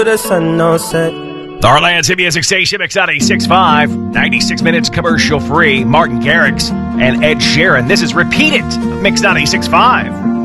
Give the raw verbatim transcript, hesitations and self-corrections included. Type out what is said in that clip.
The sun no set. The Heartland's hit music station, Mix ninety-six point five. ninety-six minutes commercial free. Martin Garrix and Ed Sheeran. This is Repeat It, Mix ninety-six point five.